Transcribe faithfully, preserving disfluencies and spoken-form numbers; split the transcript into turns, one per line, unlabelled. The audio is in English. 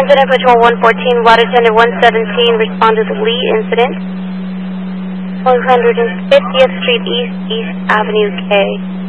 Incident Patrol one fourteen, Water Tender one seventeen, respond to the Lee incident. one hundred fiftieth Street East, East Avenue K.